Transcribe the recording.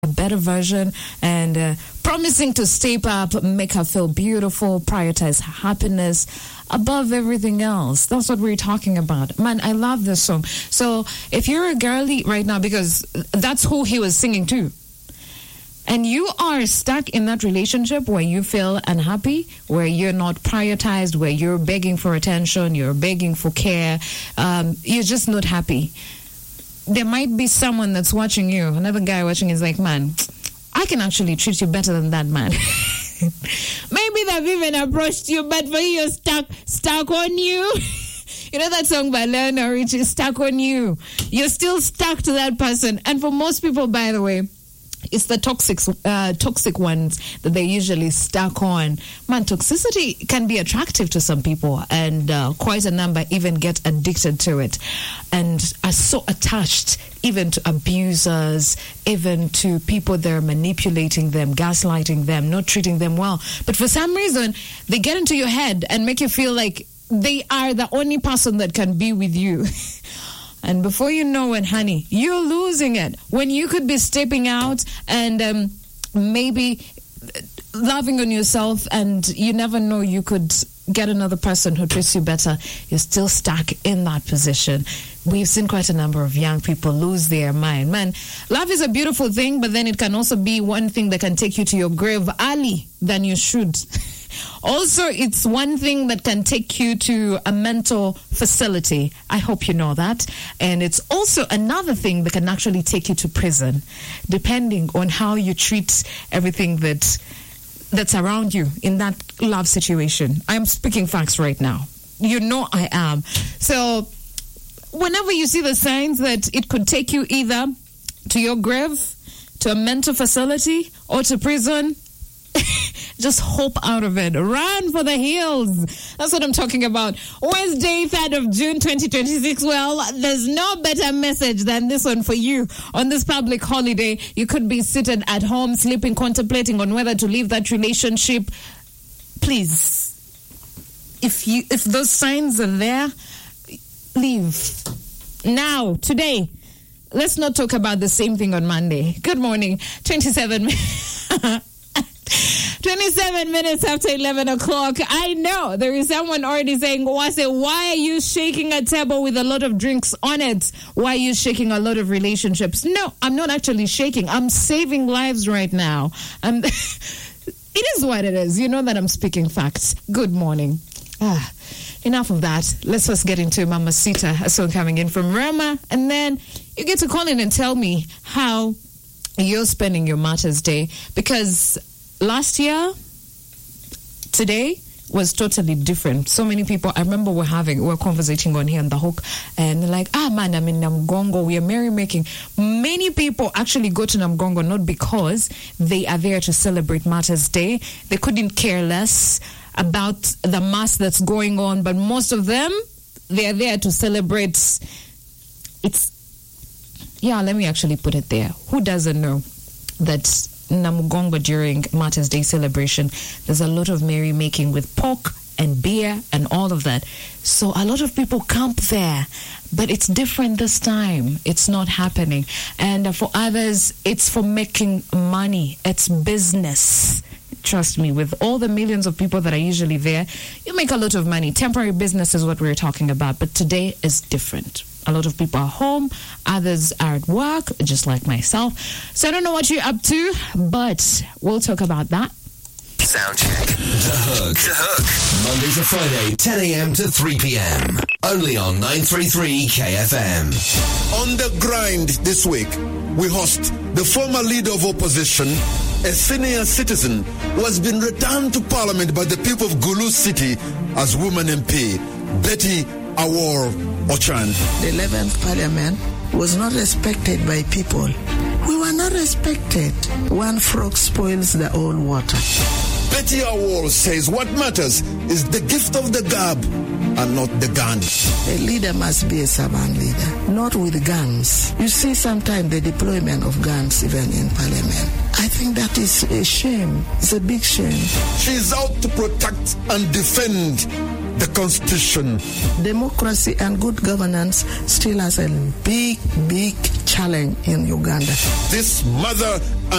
a better version and promising to step up, make her feel beautiful, prioritize her happiness above everything else. That's what we're talking about. Man, I love this song. So if you're a girly right now, because that's who he was singing to, and you are stuck in that relationship where you feel unhappy, where you're not prioritized, where you're begging for attention, you're begging for care, you're just not happy. There might be someone that's watching you, another guy watching is like, man, I can actually treat you better than that man. Maybe they've even approached you, but for you, you're stuck on you. You know that song by Lionel Richie, Stuck on You? You're still stuck to that person. And for most people, by the way, it's the toxic ones that they're usually stuck on. Man, toxicity can be attractive to some people, and quite a number even get addicted to it and are so attached even to abusers, even to people that are manipulating them, gaslighting them, not treating them well. But for some reason, they get into your head and make you feel like they are the only person that can be with you. And before you know it, honey, you're losing it. When you could be stepping out and maybe loving on yourself, and you never know, you could get another person who treats you better. You're still stuck in that position. We've seen quite a number of young people lose their mind. Man, love is a beautiful thing, but then it can also be one thing that can take you to your grave early than you should. Also, it's one thing that can take you to a mental facility. I hope you know that. And it's also another thing that can actually take you to prison, depending on how you treat everything that's around you in that love situation. I'm speaking facts right now. You know I am. So whenever you see the signs that it could take you either to your grave, to a mental facility, or to prison, just hop out of it. Run for the hills. That's what I'm talking about. Wednesday, 3rd of June, 2026. Well, there's no better message than this one for you. On this public holiday, you could be seated at home, sleeping, contemplating on whether to leave that relationship. Please, if those signs are there, leave. Now, today. Let's not talk about the same thing on Monday. Good morning. 27 minutes after 11 o'clock. I know there is someone already saying, Wase, why are you shaking a table with a lot of drinks on it? Why are you shaking a lot of relationships? No, I'm not actually shaking. I'm saving lives right now. It is what it is. You know that I'm speaking facts. Good morning. Enough of that. Let's just get into Mamacita, a song coming in from Rama, and then you get to call in and tell me how you're spending your Mother's Day, because last year, today was totally different. So many people, I remember we're conversating on here on the hook, and they're like, man, I'm in Namgongo, we are merrymaking. Many people actually go to Namgongo not because they are there to celebrate Mother's Day. They couldn't care less about the mass that's going on, but most of them, they are there to celebrate. Let me actually put it there. Who doesn't know that Namugongo during Mother's Day celebration, there's a lot of merrymaking with pork and beer and all of that. So a lot of people camp there, but it's different this time. It's not happening. And for others, it's for making money. It's business. Trust me, with all the millions of people that are usually there, you make a lot of money. Temporary business is what we're talking about, but today is different. A lot of people are home, others are at work, just like myself. So I don't know what you're up to, but we'll talk about that. Sound check. The Hook. Monday to Friday, 10 a.m. to 3 p.m. Only on 933 KFM. On the grind this week, we host the former leader of opposition, a senior citizen who has been returned to Parliament by the people of Gulu City as woman MP, Betty Awor Ochan. The 11th Parliament was not respected by people. We were not respected. One frog spoils the whole water. Betty Awor says what matters is the gift of the gab and not the gun. A leader must be a servant leader, not with guns. You see sometimes the deployment of guns even in Parliament. I think that is a shame. It's a big shame. She's out to protect and defend the Constitution. Democracy and good governance still has a big challenge in Uganda. This mother